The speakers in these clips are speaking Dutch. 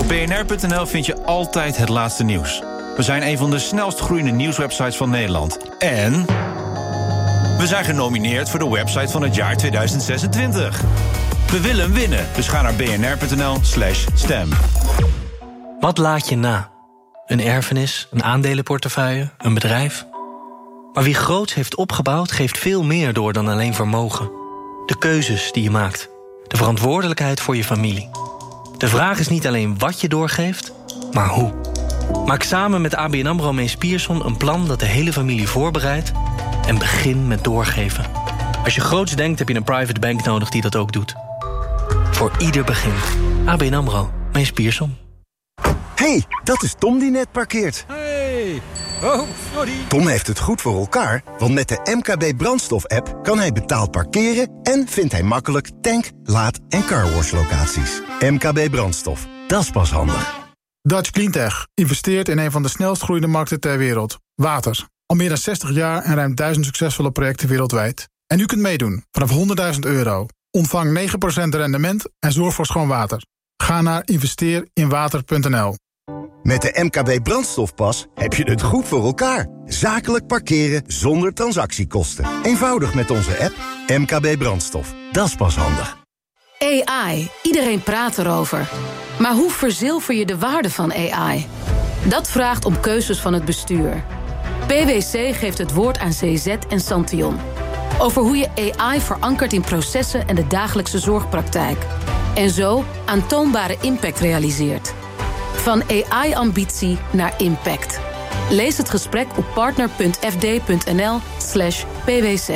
BNR.nl vind je altijd het laatste nieuws. We zijn een van de snelst groeiende nieuwswebsites van Nederland. En we zijn genomineerd voor de website van het jaar 2026. We willen hem winnen, dus ga naar bnr.nl/stem. Wat laat je na? Een erfenis, een aandelenportefeuille, een bedrijf? Maar wie groots heeft opgebouwd, geeft veel meer door dan alleen vermogen. De keuzes die je maakt. De verantwoordelijkheid voor je familie. De vraag is niet alleen wat je doorgeeft, maar hoe. Maak samen met ABN AMRO Mees Pierson een plan dat de hele familie voorbereidt en begin met doorgeven. Als je groots denkt, heb je een private bank nodig die dat ook doet. Voor ieder begin. ABN AMRO Mees Pierson. Hey, dat is Tom die net parkeert. Hey. Oh, sorry. Tom heeft het goed voor elkaar, want met de MKB Brandstof-app kan hij betaald parkeren en vindt hij makkelijk tank, laad- en carwash-locaties. MKB Brandstof, dat is pas handig. Dutch Cleantech investeert in een van de snelst groeiende markten ter wereld. Water. Al meer dan 60 jaar en ruim 1000 succesvolle projecten wereldwijd. En u kunt meedoen vanaf €100.000. Ontvang 9% rendement en zorg voor schoon water. Ga naar investeerinwater.nl. Met de MKB Brandstofpas heb je het goed voor elkaar. Zakelijk parkeren zonder transactiekosten. Eenvoudig met onze app MKB Brandstof. Dat is pas handig. AI. Iedereen praat erover. Maar hoe verzilver je de waarde van AI? Dat vraagt om keuzes van het bestuur. PwC geeft het woord aan CZ en Santion. Over hoe je AI verankert in processen en de dagelijkse zorgpraktijk. En zo aantoonbare impact realiseert. Van AI-ambitie naar impact. Lees het gesprek op partner.fd.nl/pwc.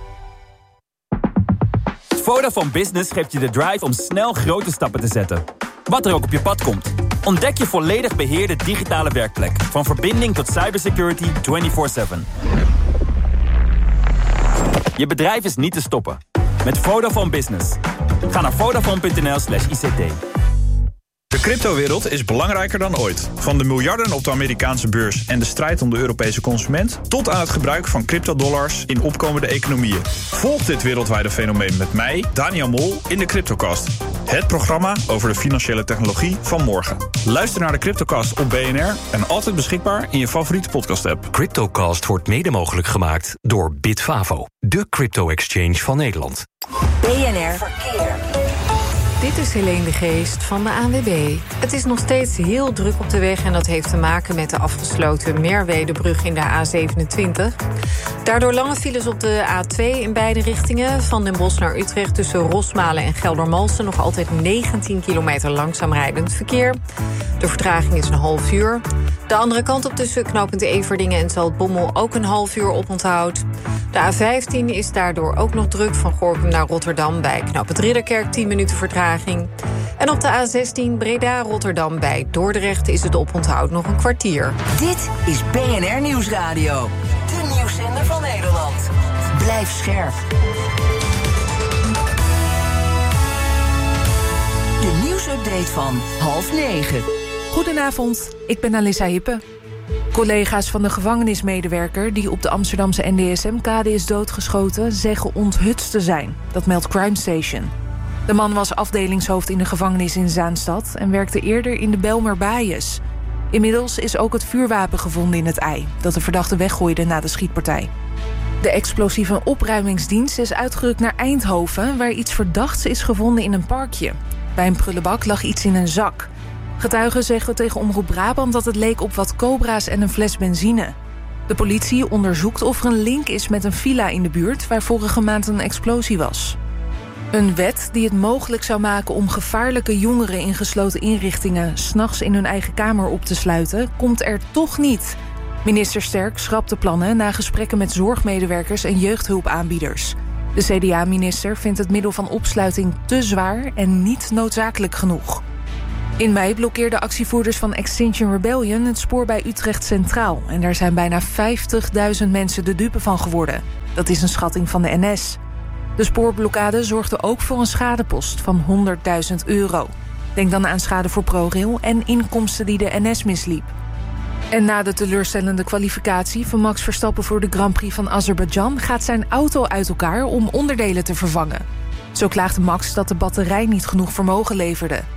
Vodafone Business geeft je de drive om snel grote stappen te zetten. Wat er ook op je pad komt. Ontdek je volledig beheerde digitale werkplek. Van verbinding tot cybersecurity 24/7. Je bedrijf is niet te stoppen. Met Vodafone Business. Ga naar vodafone.nl/ICT. De cryptowereld is belangrijker dan ooit. Van de miljarden op de Amerikaanse beurs en de strijd om de Europese consument, tot aan het gebruik van cryptodollars in opkomende economieën. Volg dit wereldwijde fenomeen met mij, Daniel Mol, in de Cryptocast. Het programma over de financiële technologie van morgen. Luister naar de Cryptocast op BNR en altijd beschikbaar in je favoriete podcast-app. Cryptocast wordt mede mogelijk gemaakt door Bitfavo, de crypto-exchange van Nederland. BNR Verkeer. Dit is Helene de Geest van de ANWB. Het is nog steeds heel druk op de weg en dat heeft te maken met de afgesloten Merwedebrug in de A27. Daardoor lange files op de A2 in beide richtingen. Van Den Bosch naar Utrecht tussen Rosmalen en Geldermalsen nog altijd 19 kilometer langzaam rijdend verkeer. De vertraging is een half uur. De andere kant op tussen knooppunt Everdingen en Zaltbommel ook een half uur oponthoud. De A15 is daardoor ook nog druk van Gorinchem naar Rotterdam bij knooppunt Ridderkerk 10 minuten vertraging. En op de A16 Breda-Rotterdam bij Dordrecht is het oponthoud nog een kwartier. Dit is BNR Nieuwsradio. De nieuwszender van Nederland. Blijf scherp. De nieuwsupdate van 8:30. Goedenavond, ik ben Alissa Hippe. Collega's van de gevangenismedewerker die op de Amsterdamse NDSM-kade is doodgeschoten zeggen onthutst te zijn. Dat meldt Crime Station. De man was afdelingshoofd in de gevangenis in Zaanstad en werkte eerder in de Belmer Baaijes. Inmiddels is ook het vuurwapen gevonden in het ei dat de verdachte weggooide na de schietpartij. De explosieve opruimingsdienst is uitgerukt naar Eindhoven, waar iets verdachts is gevonden in een parkje. Bij een prullenbak lag iets in een zak. Getuigen zeggen tegen Omroep Brabant dat het leek op wat cobra's en een fles benzine. De politie onderzoekt of er een link is met een villa in de buurt waar vorige maand een explosie was. Een wet die het mogelijk zou maken om gevaarlijke jongeren in gesloten inrichtingen 's nachts in hun eigen kamer op te sluiten, komt er toch niet. Minister Sterk schrapt de plannen na gesprekken met zorgmedewerkers en jeugdhulpaanbieders. De CDA-minister vindt het middel van opsluiting te zwaar en niet noodzakelijk genoeg. In mei blokkeerden actievoerders van Extinction Rebellion het spoor bij Utrecht Centraal. En daar zijn bijna 50.000 mensen de dupe van geworden. Dat is een schatting van de NS. De spoorblokkade zorgde ook voor een schadepost van €100.000. Denk dan aan schade voor ProRail en inkomsten die de NS misliep. En na de teleurstellende kwalificatie van Max Verstappen voor de Grand Prix van Azerbeidzjan gaat zijn auto uit elkaar om onderdelen te vervangen. Zo klaagde Max dat de batterij niet genoeg vermogen leverde.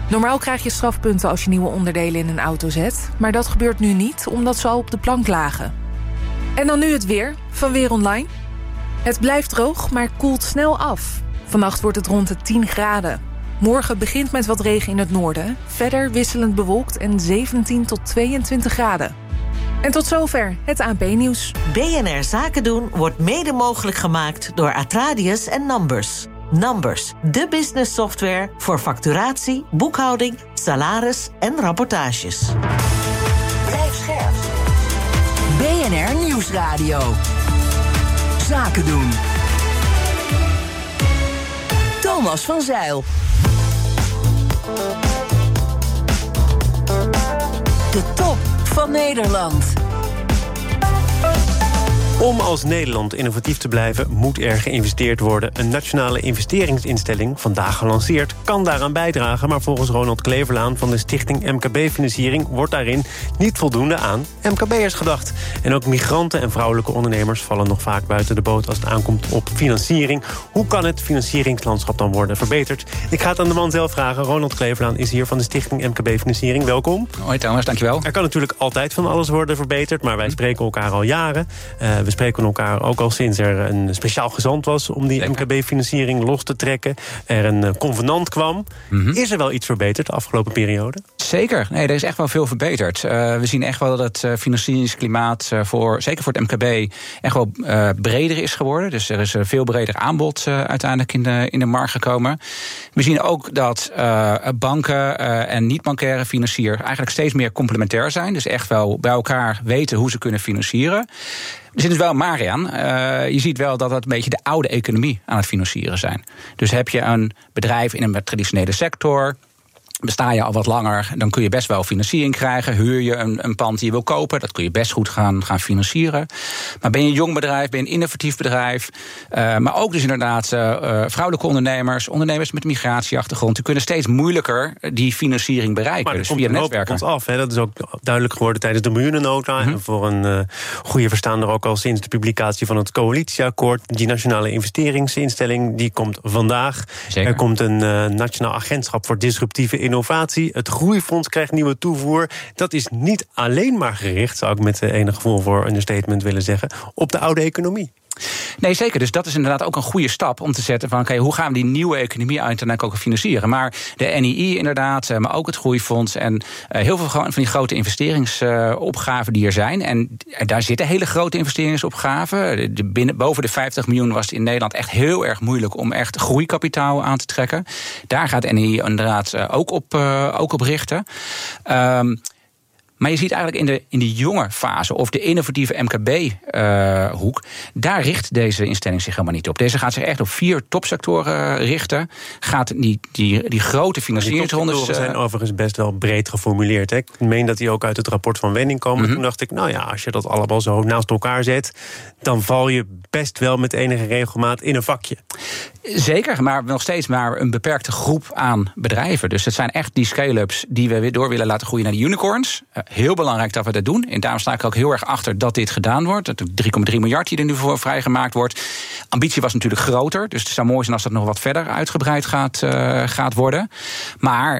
Normaal krijg je strafpunten als je nieuwe onderdelen in een auto zet, maar dat gebeurt nu niet, omdat ze al op de plank lagen. En dan nu het weer, van Weer Online. Het blijft droog, maar koelt snel af. Vannacht wordt het rond de 10 graden. Morgen begint met wat regen in het noorden. Verder wisselend bewolkt en 17 tot 22 graden. En tot zover het ANP-nieuws. BNR Zaken doen wordt mede mogelijk gemaakt door Atradius en Numbers. Numbers, de business software voor facturatie, boekhouding, salaris en rapportages. Blijf scherp. BNR Nieuwsradio. Zaken doen. Thomas van Zijl. De top van Nederland. Om als Nederland innovatief te blijven, moet er geïnvesteerd worden. Een nationale investeringsinstelling, vandaag gelanceerd, kan daaraan bijdragen. Maar volgens Ronald Kleverlaan van de stichting MKB-financiering wordt daarin niet voldoende aan MKB'ers gedacht. En ook migranten en vrouwelijke ondernemers vallen nog vaak buiten de boot als het aankomt op financiering. Hoe kan het financieringslandschap dan worden verbeterd? Ik ga het aan de man zelf vragen. Ronald Kleverlaan is hier van de stichting MKB-financiering. Welkom. Hoi Thomas, dankjewel. Er kan natuurlijk altijd van alles worden verbeterd, maar wij spreken elkaar al jaren. We spreken elkaar ook al sinds er een speciaal gezant was om die MKB-financiering los te trekken. Er een convenant kwam. Is er wel iets verbeterd de afgelopen periode? Zeker. Nee, er is echt wel veel verbeterd. We zien echt wel dat het financieringsklimaat, zeker voor het MKB, echt wel breder is geworden. Dus er is veel breder aanbod uiteindelijk in de markt gekomen. We zien ook dat banken en niet-bankaire financiers eigenlijk steeds meer complementair zijn. Dus echt wel bij elkaar weten hoe ze kunnen financieren. Er zit dus wel maar aan. Je ziet wel dat het een beetje de oude economie aan het financieren zijn. Dus heb je een bedrijf in een traditionele sector, besta je al wat langer, dan kun je best wel financiering krijgen. Huur je een pand die je wil kopen, dat kun je best goed gaan financieren. Maar ben je een jong bedrijf, ben je een innovatief bedrijf, maar ook dus inderdaad vrouwelijke ondernemers met migratieachtergrond, die kunnen steeds moeilijker die financiering bereiken. Maar dus via netwerken. Af, hè? Dat is ook duidelijk geworden tijdens de miljoenennota. En voor een goede verstaander ook al sinds de publicatie van het coalitieakkoord. Die nationale investeringsinstelling, die komt vandaag. Zeker. Er komt een nationaal agentschap voor disruptieve innovatie. Het Groeifonds krijgt nieuwe toevoer. Dat is niet alleen maar gericht, zou ik met enig gevoel voor understatement willen zeggen, op de oude economie. Nee, zeker. Dus dat is inderdaad ook een goede stap om te zetten van oké, hoe gaan we die nieuwe economie uiteindelijk ook financieren? Maar de NII inderdaad, maar ook het Groeifonds en heel veel van die grote investeringsopgaven die er zijn. En daar zitten hele grote investeringsopgaven. Boven de 50 miljoen was het in Nederland echt heel erg moeilijk om echt groeikapitaal aan te trekken. Daar gaat de NII inderdaad ook op richten. Maar je ziet eigenlijk in de jonge fase, of de innovatieve MKB-hoek, daar richt deze instelling zich helemaal niet op. Deze gaat zich echt op 4 topsectoren richten. Gaat die grote financieringsrondes. Die zijn overigens best wel breed geformuleerd. Hè? Ik meen dat die ook uit het rapport van Wenning komen. Toen dacht ik, nou ja, als je dat allemaal zo naast elkaar zet, dan val je best wel met enige regelmaat in een vakje. Zeker, maar nog steeds maar een beperkte groep aan bedrijven. Dus het zijn echt die scale-ups die we weer door willen laten groeien naar de unicorns. Heel belangrijk dat we dat doen. En daarom sta ik ook heel erg achter dat dit gedaan wordt. Dat 3,3 miljard die er nu voor vrijgemaakt wordt. Ambitie was natuurlijk groter. Dus het zou mooi zijn als dat nog wat verder uitgebreid gaat worden. Maar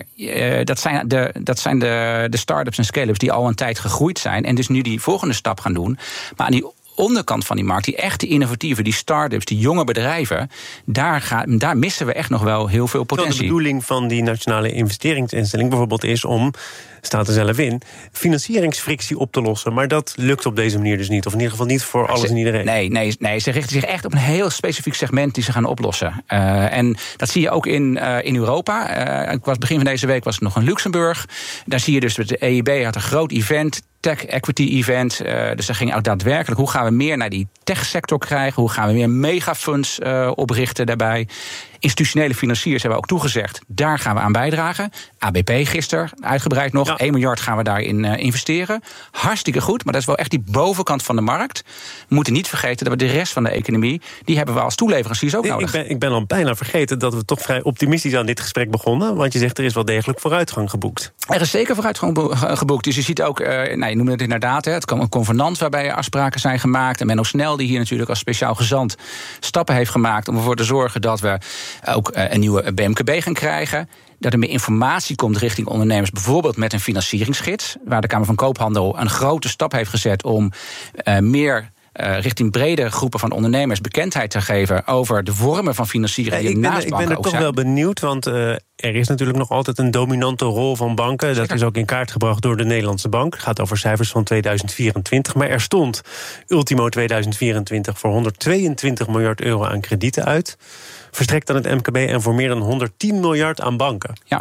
dat zijn de start-ups en scale-ups die al een tijd gegroeid zijn. En dus nu die volgende stap gaan doen. Maar aan die onderkant van die markt, die echte innovatieve, die start-ups, die jonge bedrijven, daar missen we echt nog wel heel veel potentie. De bedoeling van die nationale investeringsinstelling bijvoorbeeld is om, staat er zelf in, financieringsfrictie op te lossen. Maar dat lukt op deze manier dus niet. Of in ieder geval niet voor alles en iedereen. Nee, ze richten zich echt op een heel specifiek segment die ze gaan oplossen. En dat zie je ook in Europa. Begin van deze week was het nog in Luxemburg. Daar zie je dus, de EIB had een groot event, tech equity event. Dus daar ging ook daadwerkelijk, hoe gaan we meer naar die techsector krijgen? Hoe gaan we meer megafunds oprichten daarbij? Institutionele financiers hebben ook toegezegd, daar gaan we aan bijdragen. ABP gisteren, uitgebreid nog, 1 miljard gaan we daarin investeren. Hartstikke goed, maar dat is wel echt die bovenkant van de markt. We moeten niet vergeten dat we de rest van de economie, die hebben we als toeleveranciers ook nodig. Ik ben al bijna vergeten dat we toch vrij optimistisch aan dit gesprek begonnen. Want je zegt, er is wel degelijk vooruitgang geboekt. Er is zeker vooruitgang geboekt. Dus je ziet ook, je noemde het inderdaad, het kwam een convenant waarbij afspraken zijn gemaakt. En Menno Snel, die hier natuurlijk als speciaal gezant stappen heeft gemaakt om ervoor te zorgen dat we ook een nieuwe BMKB gaan krijgen. Dat er meer informatie komt richting ondernemers, bijvoorbeeld met een financieringsgids, waar de Kamer van Koophandel een grote stap heeft gezet om meer richting brede groepen van ondernemers bekendheid te geven over de vormen van financiering die naast banken ook zijn. Ik ben er toch wel benieuwd, want er is natuurlijk nog altijd een dominante rol van banken. Zeker. Dat is ook in kaart gebracht door de Nederlandse Bank. Het gaat over cijfers van 2024. Maar er stond ultimo 2024 voor 122 miljard euro aan kredieten uit, verstrekt aan het MKB en voor meer dan 110 miljard aan banken. Ja.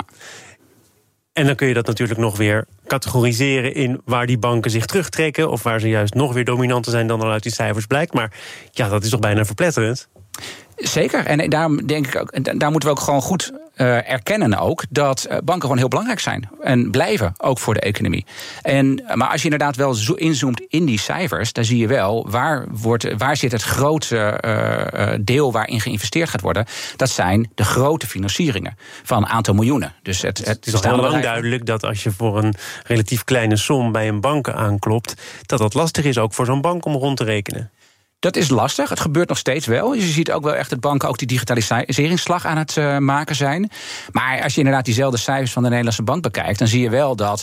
En dan kun je dat natuurlijk nog weer categoriseren in waar die banken zich terugtrekken, of waar ze juist nog weer dominanter zijn dan al uit die cijfers blijkt. Maar ja, dat is toch bijna verpletterend? Zeker, en daarom denk ik ook, daar moeten we ook gewoon goed erkennen ook dat banken gewoon heel belangrijk zijn en blijven, ook voor de economie. Maar als je inderdaad wel inzoomt in die cijfers, dan zie je wel waar zit het grootste deel waarin geïnvesteerd gaat worden. Dat zijn de grote financieringen van een aantal miljoenen. Dus het is al heel lang duidelijk dat als je voor een relatief kleine som bij een bank aanklopt, dat lastig is ook voor zo'n bank om rond te rekenen. Dat is lastig, het gebeurt nog steeds wel. Dus je ziet ook wel echt dat banken ook die digitaliseringsslag aan het maken zijn. Maar als je inderdaad diezelfde cijfers van de Nederlandse Bank bekijkt, dan zie je wel dat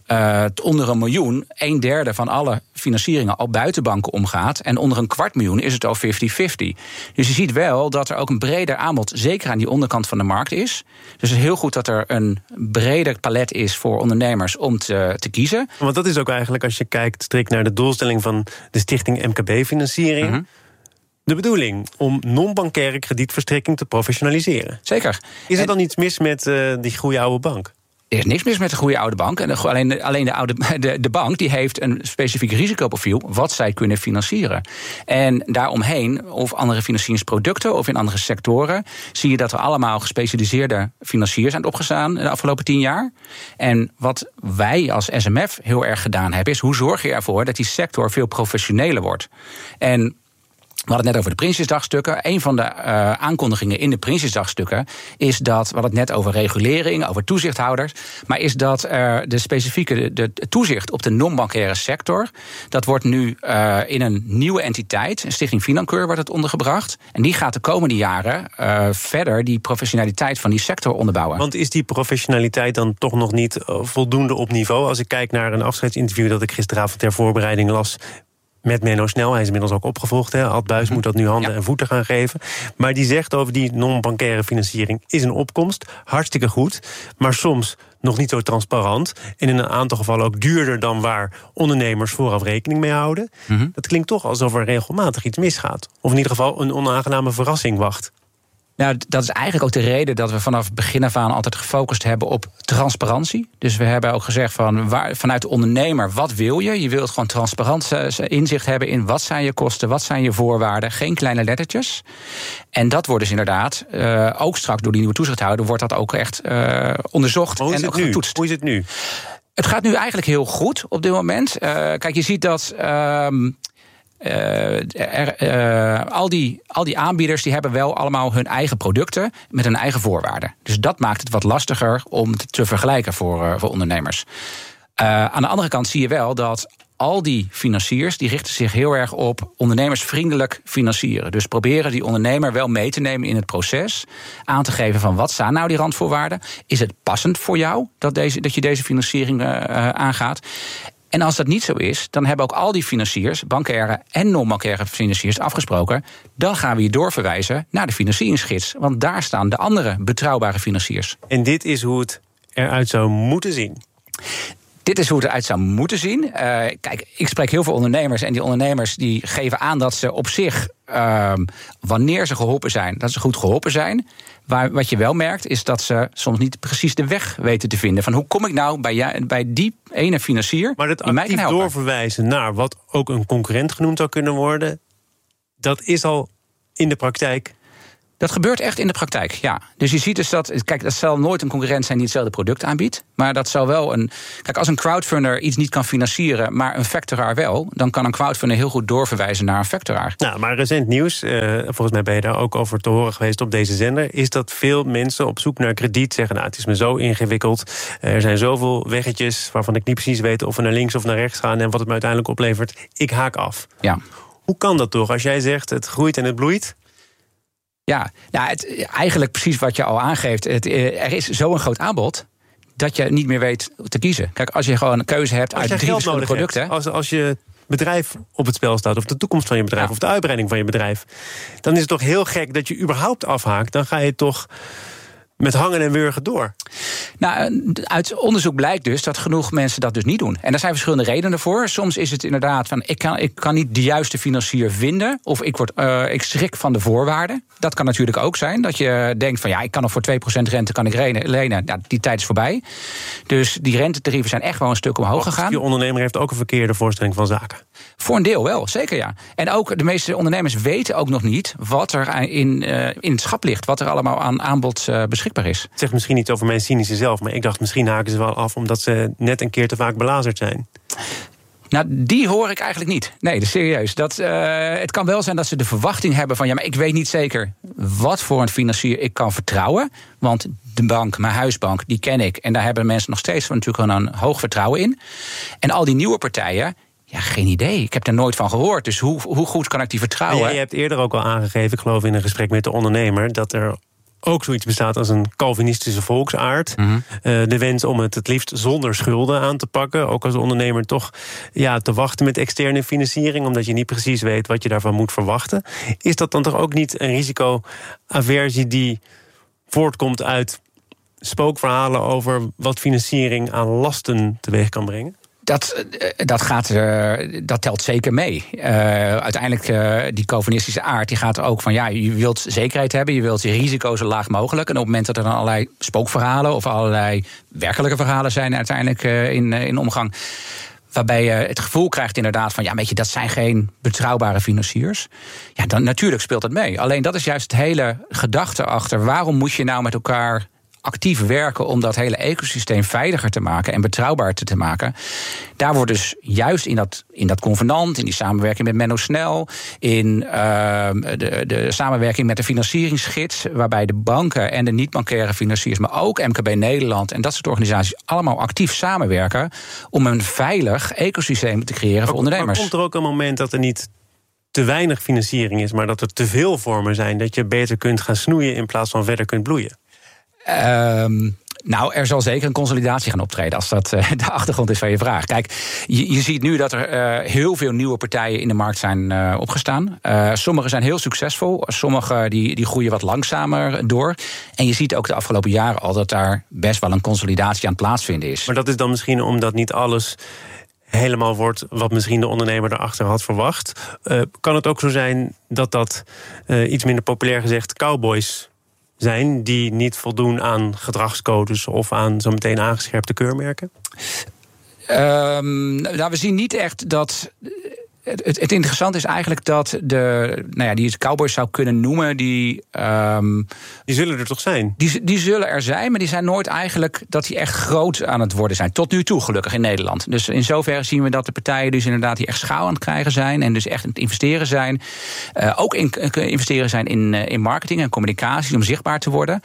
onder 1 miljoen 1/3 van alle financieringen al buiten banken omgaat. En onder 250.000 is het al 50-50. Dus je ziet wel dat er ook een breder aanbod, zeker aan die onderkant van de markt is. Dus het is heel goed dat er een breder palet is voor ondernemers om te kiezen. Want dat is ook eigenlijk, als je kijkt strikt naar de doelstelling van de stichting MKB-financiering, de bedoeling om non-bankaire kredietverstrekking te professionaliseren. Zeker. Is er dan iets mis met die goede oude bank? Er is niks mis met de goede oude bank. En alleen de bank die heeft een specifiek risicoprofiel wat zij kunnen financieren. En daaromheen, of andere financieringsproducten of in andere sectoren, zie je dat er allemaal gespecialiseerde financiers aan het opgestaan de afgelopen 10 jaar. En wat wij als SMF heel erg gedaan hebben, is hoe zorg je ervoor dat die sector veel professioneler wordt. En we hadden het net over de Prinsjesdagstukken. Een van de aankondigingen in de Prinsjesdagstukken is dat, we hadden het net over regulering, over toezichthouders, maar is dat de specifieke de toezicht op de non-bankaire sector, dat wordt nu in een nieuwe entiteit, een Stichting Financeur wordt het ondergebracht. En die gaat de komende jaren verder die professionaliteit van die sector onderbouwen. Want is die professionaliteit dan toch nog niet voldoende op niveau? Als ik kijk naar een afscheidsinterview dat ik gisteravond ter voorbereiding las met Menno Snel, hij is inmiddels ook opgevolgd. Ad Buys moet dat nu handen en voeten gaan geven. Maar die zegt over die non-bankaire financiering is een opkomst. Hartstikke goed, maar soms nog niet zo transparant. En in een aantal gevallen ook duurder dan waar ondernemers vooraf rekening mee houden. Dat klinkt toch alsof er regelmatig iets misgaat. Of in ieder geval een onaangename verrassing wacht. Nou, dat is eigenlijk ook de reden dat we vanaf begin af aan altijd gefocust hebben op transparantie. Dus we hebben ook gezegd vanuit de ondernemer, wat wil je? Je wilt gewoon transparant inzicht hebben in wat zijn je kosten, wat zijn je voorwaarden, geen kleine lettertjes. En dat wordt dus inderdaad, ook straks door die nieuwe toezichthouder, wordt dat ook echt onderzocht en ook getoetst. Hoe is het nu? Het gaat nu eigenlijk heel goed op dit moment. Kijk, je ziet dat al die aanbieders die hebben wel allemaal hun eigen producten met hun eigen voorwaarden. Dus dat maakt het wat lastiger om het te vergelijken voor ondernemers. Aan de andere kant zie je wel dat al die financiers die richten zich heel erg op ondernemersvriendelijk financieren. Dus proberen die ondernemer wel mee te nemen in het proces. Aan te geven van wat zijn nou die randvoorwaarden? Is het passend voor jou dat je deze financiering aangaat? En als dat niet zo is, dan hebben ook al die financiers, bankaire en non-bankaire financiers, afgesproken, dan gaan we je doorverwijzen naar de financieringsgids. Want daar staan de andere betrouwbare financiers. En dit is hoe het eruit zou moeten zien? Dit is hoe het eruit zou moeten zien. Kijk, ik spreek heel veel ondernemers en die ondernemers die geven aan dat ze op zich, wanneer ze geholpen zijn, dat ze goed geholpen zijn. Wat je wel merkt is dat ze soms niet precies de weg weten te vinden. Van hoe kom ik nou bij die ene financier? Maar het actief doorverwijzen naar wat ook een concurrent genoemd zou kunnen worden, dat is al in de praktijk. Dat gebeurt echt in de praktijk, ja. Dus je ziet dus dat, kijk, dat zal nooit een concurrent zijn die hetzelfde product aanbiedt. Maar dat zal wel kijk, als een crowdfunder iets niet kan financieren, maar een factoraar wel, dan kan een crowdfunder heel goed doorverwijzen naar een factoraar. Nou, maar recent nieuws, volgens mij ben je daar ook over te horen geweest op deze zender, is dat veel mensen op zoek naar krediet zeggen, nou, het is me zo ingewikkeld. Er zijn zoveel weggetjes waarvan ik niet precies weet of we naar links of naar rechts gaan en wat het me uiteindelijk oplevert. Ik haak af. Ja. Hoe kan dat toch? Als jij zegt het groeit en het bloeit, Ja, eigenlijk precies wat je al aangeeft. Er is zo'n groot aanbod dat je niet meer weet te kiezen. Kijk, als je gewoon een keuze hebt uit 3 verschillende producten. Als je bedrijf op het spel staat, of de toekomst van je bedrijf, of de uitbreiding van je bedrijf, dan is het toch heel gek dat je überhaupt afhaakt. Dan ga je toch met hangen en wurgen door. Nou, uit onderzoek blijkt dus dat genoeg mensen dat dus niet doen. En daar zijn verschillende redenen voor. Soms is het inderdaad van, ik kan niet de juiste financier vinden, of ik schrik van de voorwaarden. Dat kan natuurlijk ook zijn, dat je denkt van, ik kan nog voor 2% rente kan ik lenen. Ja, die tijd is voorbij. Dus die rentetarieven zijn echt wel een stuk omhoog gegaan. Die ondernemer heeft ook een verkeerde voorstelling van zaken. Voor een deel wel, zeker ja. En ook de meeste ondernemers weten ook nog niet wat er in het schap ligt, wat er allemaal aan aanbod beschikbaar is. Het zegt misschien niet over mijn cynische zelf, maar ik dacht misschien haken ze wel af omdat ze net een keer te vaak belazerd zijn. Nou, die hoor ik eigenlijk niet. Nee, dus serieus. Het kan wel zijn dat ze de verwachting hebben van, maar ik weet niet zeker wat voor een financier ik kan vertrouwen. Want de bank, mijn huisbank, die ken ik. En daar hebben mensen nog steeds natuurlijk gewoon een hoog vertrouwen in. En al die nieuwe partijen, geen idee. Ik heb er nooit van gehoord. Dus hoe goed kan ik die vertrouwen? Je hebt eerder ook al aangegeven, ik geloof in een gesprek met de ondernemer, dat er ook zoiets bestaat als een Calvinistische volksaard. Mm-hmm. De wens om het liefst zonder schulden aan te pakken. Ook als ondernemer toch te wachten met externe financiering, omdat je niet precies weet wat je daarvan moet verwachten. Is dat dan toch ook niet een risicoaversie die voortkomt uit spookverhalen over wat financiering aan lasten teweeg kan brengen? Dat telt zeker mee. Uiteindelijk, die Calvinistische aard, die gaat er ook van, je wilt zekerheid hebben, je wilt je risico's zo laag mogelijk. En op het moment dat er dan allerlei spookverhalen of allerlei werkelijke verhalen zijn uiteindelijk in omgang, waarbij je het gevoel krijgt inderdaad van, dat zijn geen betrouwbare financiers. Ja, dan natuurlijk speelt dat mee. Alleen dat is juist het hele gedachte achter, waarom moet je nou met elkaar actief werken om dat hele ecosysteem veiliger te maken en betrouwbaar te maken. Daar wordt dus juist in dat convenant, in die samenwerking met Menno Snel, in de samenwerking met de financieringsgids, waarbij de banken en de niet-bankaire financiers, maar ook MKB Nederland en dat soort organisaties allemaal actief samenwerken om een veilig ecosysteem te creëren voor ondernemers. Maar komt er ook een moment dat er niet te weinig financiering is, maar dat er te veel vormen zijn, dat je beter kunt gaan snoeien in plaats van verder kunt bloeien? Er zal zeker een consolidatie gaan optreden, als dat de achtergrond is van je vraag. Kijk, je ziet nu dat er heel veel nieuwe partijen in de markt zijn opgestaan. Sommige zijn heel succesvol, sommige die groeien wat langzamer door. En je ziet ook de afgelopen jaren al dat daar best wel een consolidatie aan het plaatsvinden is. Maar dat is dan misschien omdat niet alles helemaal wordt wat misschien de ondernemer erachter had verwacht. Kan het ook zo zijn dat iets minder populair gezegd cowboys zijn die niet voldoen aan gedragscodes of aan zo meteen aangescherpte keurmerken? We zien niet echt dat. Het interessante is eigenlijk dat die je cowboys zou kunnen noemen, die zullen er toch zijn? Die zullen er zijn, maar die zijn nooit eigenlijk dat die echt groot aan het worden zijn. Tot nu toe, gelukkig, in Nederland. Dus in zoverre zien we dat de partijen dus inderdaad die echt schaal aan het krijgen zijn en dus echt aan het investeren zijn. Ook investeren zijn in marketing en communicatie om zichtbaar te worden.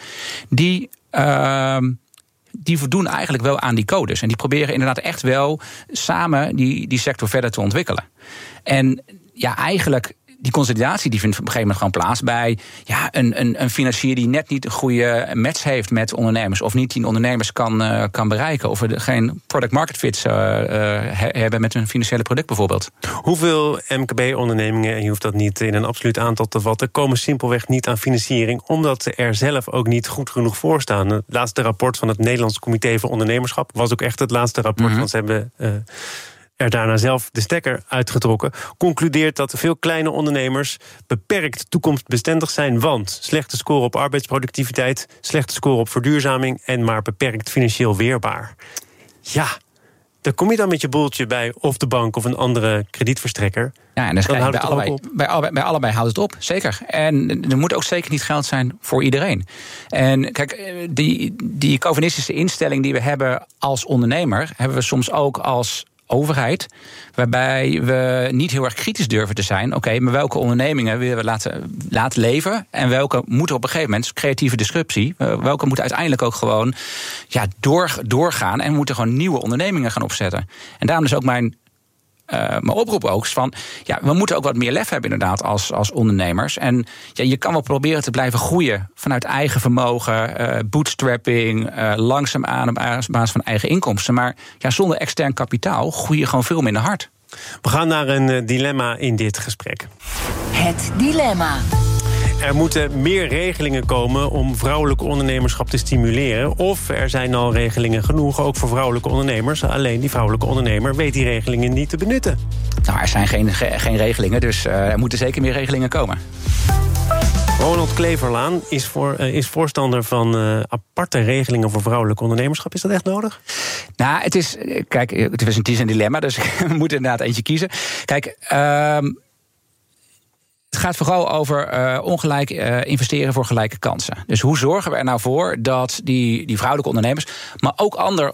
Die voldoen eigenlijk wel aan die codes. En die proberen inderdaad echt wel samen die sector verder te ontwikkelen. En eigenlijk, die consolidatie die vindt op een gegeven moment gewoon plaats bij een financier die net niet een goede match heeft met ondernemers, of niet die ondernemers kan bereiken, of er geen product market fit hebben met hun financiële product bijvoorbeeld. Hoeveel MKB-ondernemingen, en je hoeft dat niet in een absoluut aantal te vatten, komen simpelweg niet aan financiering omdat ze er zelf ook niet goed genoeg voor staan? Het laatste rapport van het Nederlands Comité voor Ondernemerschap was ook echt het laatste rapport, want ze hebben er daarna zelf de stekker uitgetrokken, concludeert dat veel kleine ondernemers beperkt toekomstbestendig zijn, want slechte score op arbeidsproductiviteit, slechte score op verduurzaming en maar beperkt financieel weerbaar. Ja, daar kom je dan met je boeltje bij of de bank of een andere kredietverstrekker. Ja, en dan houdt het bij allebei houdt het op, zeker. En er moet ook zeker niet geld zijn voor iedereen. En kijk, die Calvinistische instelling die we hebben als ondernemer, hebben we soms ook als overheid, waarbij we niet heel erg kritisch durven te zijn. Oké, maar welke ondernemingen willen we laten leven en welke moeten op een gegeven moment, creatieve disruptie, welke moeten uiteindelijk ook gewoon doorgaan en moeten gewoon nieuwe ondernemingen gaan opzetten. En daarom is ook mijn mijn oproep ook is van, we moeten ook wat meer lef hebben inderdaad als ondernemers. En je kan wel proberen te blijven groeien vanuit eigen vermogen, bootstrapping, langzaam aan op basis van eigen inkomsten. Maar zonder extern kapitaal groei je gewoon veel minder hard. We gaan naar een dilemma in dit gesprek. Het dilemma. Er moeten meer regelingen komen om vrouwelijk ondernemerschap te stimuleren. Of er zijn al regelingen genoeg, ook voor vrouwelijke ondernemers. Alleen die vrouwelijke ondernemer weet die regelingen niet te benutten. Nou, er zijn geen regelingen, dus er moeten zeker meer regelingen komen. Ronald Kleverlaan is voorstander van aparte regelingen voor vrouwelijk ondernemerschap. Is dat echt nodig? Nou, het is een dilemma, dus we moeten inderdaad eentje kiezen. Kijk, het gaat vooral over ongelijk investeren voor gelijke kansen. Dus hoe zorgen we er nou voor dat die vrouwelijke ondernemers, maar ook andere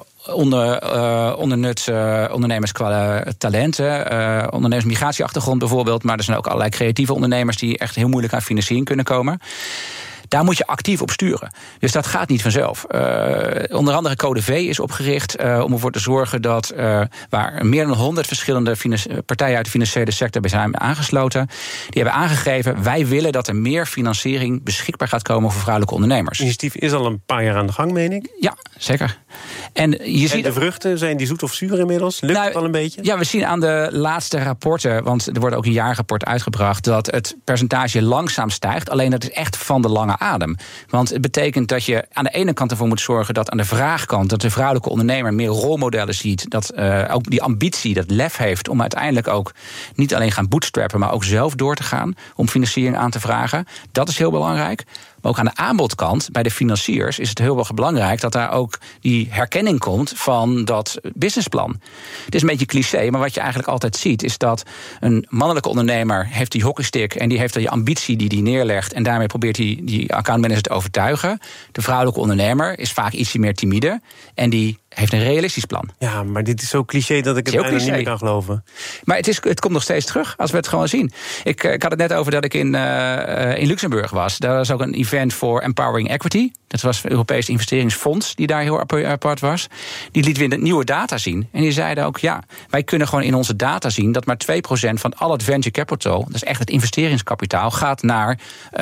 ondernemers qua talenten, ondernemers migratieachtergrond bijvoorbeeld, maar er zijn ook allerlei creatieve ondernemers die echt heel moeilijk aan financiering kunnen komen. Daar moet je actief op sturen. Dus dat gaat niet vanzelf. Onder andere Code V is opgericht om ervoor te zorgen dat waar meer dan 100 verschillende partijen uit de financiële sector bij zijn aangesloten, die hebben aangegeven, wij willen dat er meer financiering beschikbaar gaat komen voor vrouwelijke ondernemers. Het initiatief is al een paar jaar aan de gang, meen ik. Ja, zeker. En de vruchten, zijn die zoet of zuur inmiddels? Lukt het al een beetje? Ja, we zien aan de laatste rapporten, want er wordt ook een jaarrapport uitgebracht, dat het percentage langzaam stijgt. Alleen dat is echt van de lange adem. Want het betekent dat je aan de ene kant ervoor moet zorgen dat aan de vraagkant, dat de vrouwelijke ondernemer meer rolmodellen ziet, dat ook die ambitie, dat lef heeft om uiteindelijk ook niet alleen gaan bootstrappen, maar ook zelf door te gaan om financiering aan te vragen. Dat is heel belangrijk. Maar ook aan de aanbodkant, bij de financiers, is het heel erg belangrijk dat daar ook die herkenning komt van dat businessplan. Het is een beetje cliché, maar wat je eigenlijk altijd ziet, is dat een mannelijke ondernemer heeft die hockeystick en die heeft die ambitie die neerlegt en daarmee probeert die accountmanager te overtuigen. De vrouwelijke ondernemer is vaak ietsje meer timide en die heeft een realistisch plan. Ja, maar dit is zo cliché dat ik het bijna niet meer kan geloven. Maar het komt nog steeds terug, als we het gewoon zien. Ik had het net over dat ik in Luxemburg was. Daar was ook een event voor Empowering Equity. Dat was het Europees investeringsfonds die daar heel apart was. Die liet weer nieuwe data zien. En die zeiden ook, wij kunnen gewoon in onze data zien dat maar 2% van al het venture capital, dat is echt het investeringskapitaal, gaat naar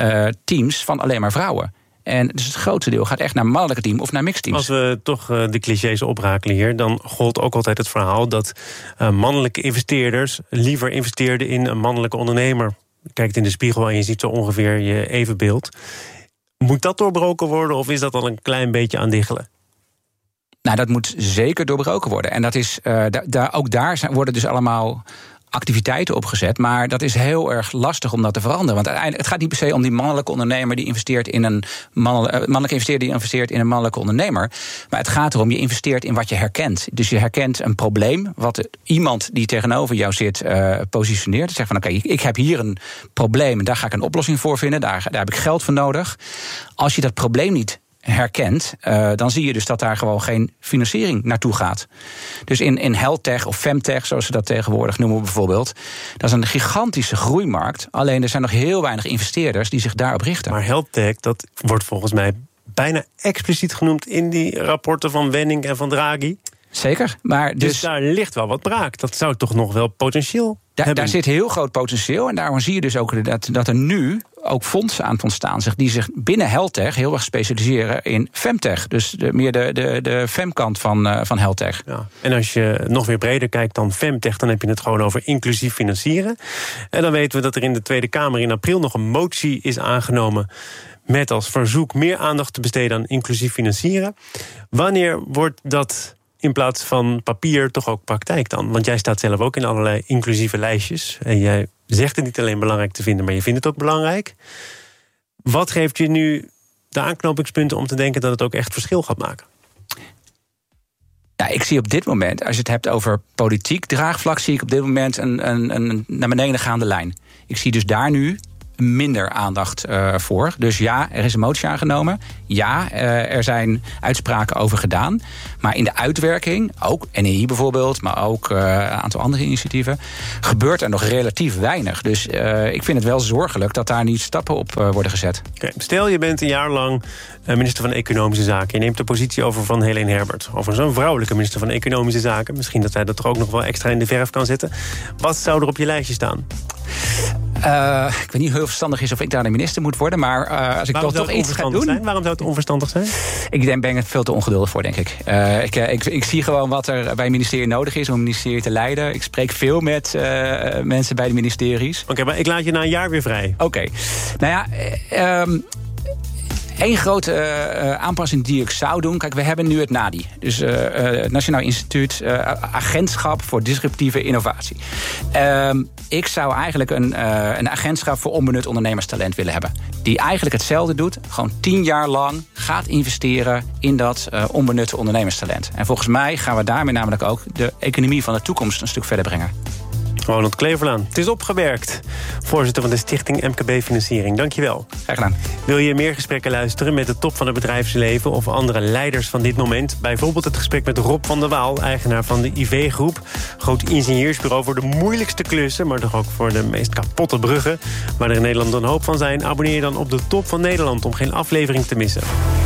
teams van alleen maar vrouwen. En dus het grootste deel gaat echt naar mannelijke team of naar mixed teams. Als we toch de clichés oprakelen hier, dan gold ook altijd het verhaal dat mannelijke investeerders liever investeerden in een mannelijke ondernemer. Je kijkt in de spiegel en je ziet zo ongeveer je evenbeeld. Moet dat doorbroken worden of is dat al een klein beetje aan diggelen? Nou, dat moet zeker doorbroken worden. En dat is, ook daar worden dus allemaal activiteiten opgezet, maar dat is heel erg lastig om dat te veranderen. Want uiteindelijk, het gaat niet per se om die mannelijke ondernemer die investeert in een mannelijke investeerder die investeert in een mannelijke ondernemer. Maar het gaat erom, je investeert in wat je herkent. Dus je herkent een probleem, wat iemand die tegenover jou zit positioneert. Zegt van oké, ik heb hier een probleem en daar ga ik een oplossing voor vinden. Daar heb ik geld voor nodig. Als je dat probleem niet herkent, dan zie je dus dat daar gewoon geen financiering naartoe gaat. Dus in healthtech of femtech, zoals ze dat tegenwoordig noemen bijvoorbeeld, dat is een gigantische groeimarkt. Alleen er zijn nog heel weinig investeerders die zich daarop richten. Maar healthtech, dat wordt volgens mij bijna expliciet genoemd in die rapporten van Wenning en van Draghi. Zeker, maar dus daar ligt wel wat braak. Dat zou toch nog wel potentieel hebben. Daar zit heel groot potentieel. En daarom zie je dus ook dat er nu ook fondsen aan ontstaan die zich binnen healthtech heel erg specialiseren in femtech. Dus meer de femkant van healthtech. Ja. En als je nog weer breder kijkt dan femtech, dan heb je het gewoon over inclusief financieren. En dan weten we dat er in de Tweede Kamer in april nog een motie is aangenomen met als verzoek meer aandacht te besteden aan inclusief financieren. Wanneer wordt dat in plaats van papier toch ook praktijk dan? Want jij staat zelf ook in allerlei inclusieve lijstjes. En jij zegt het niet alleen belangrijk te vinden, maar je vindt het ook belangrijk. Wat geeft je nu de aanknopingspunten om te denken dat het ook echt verschil gaat maken? Ja, ik zie op dit moment, als je het hebt over politiek draagvlak, zie ik op dit moment een naar beneden gaande lijn. Ik zie dus daar nu minder aandacht voor. Dus ja, er is een motie aangenomen. Ja, er zijn uitspraken over gedaan. Maar in de uitwerking, ook NEI bijvoorbeeld, maar ook een aantal andere initiatieven, gebeurt er nog relatief weinig. Dus ik vind het wel zorgelijk dat daar niet stappen op worden gezet. Okay, stel, je bent een jaar lang minister van Economische Zaken. Je neemt de positie over van Helene Herbert. Over zo'n vrouwelijke minister van Economische Zaken. Misschien dat hij dat er ook nog wel extra in de verf kan zetten. Wat zou er op je lijstje staan? Ik weet niet hoe verstandig is of ik daar de minister moet worden. Maar als ik toch iets ga doen... Waarom zou het onverstandig zijn? Ik ben er veel te ongeduldig voor, denk ik. Ik zie gewoon wat er bij het ministerie nodig is om een ministerie te leiden. Ik spreek veel met mensen bij de ministeries. Oké, maar ik laat je na een jaar weer vrij. Oké. Nou ja... Eén grote aanpassing die ik zou doen... Kijk, we hebben nu het NADI. Dus het Nationaal Instituut Agentschap voor Disruptieve Innovatie. Ik zou eigenlijk een agentschap voor onbenut ondernemerstalent willen hebben. Die eigenlijk hetzelfde doet. Gewoon 10 jaar lang gaat investeren in dat onbenutte ondernemerstalent. En volgens mij gaan we daarmee namelijk ook de economie van de toekomst een stuk verder brengen. Ronald Kleverlaan, het is opgewerkt. Voorzitter van de stichting MKB Financiering. Dankjewel. Graag gedaan. Wil je meer gesprekken luisteren met de top van het bedrijfsleven of andere leiders van dit moment? Bijvoorbeeld het gesprek met Rob van der Waal, eigenaar van de IV-groep. Groot ingenieursbureau voor de moeilijkste klussen, maar toch ook voor de meest kapotte bruggen. Waar er in Nederland een hoop van zijn, abonneer je dan op de Top van Nederland om geen aflevering te missen.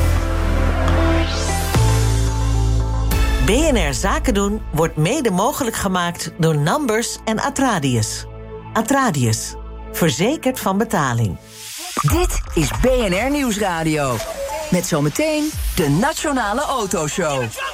BNR Zaken doen wordt mede mogelijk gemaakt door Numbers en Atradius. Atradius, verzekerd van betaling. Dit is BNR Nieuwsradio. Met zometeen de Nationale Autoshow.